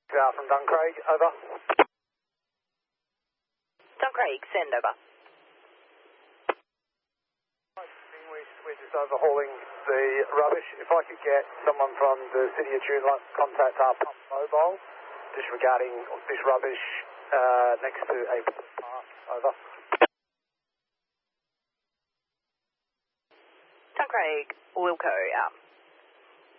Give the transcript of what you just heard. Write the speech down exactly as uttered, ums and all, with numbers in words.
Uh, from Duncraig, over. Duncraig, send over. We're just overhauling the rubbish. If I could get someone from the City of Tune contact our pump mobile, just regarding this rubbish uh, next to a park, over. Duncraig, Wilco out.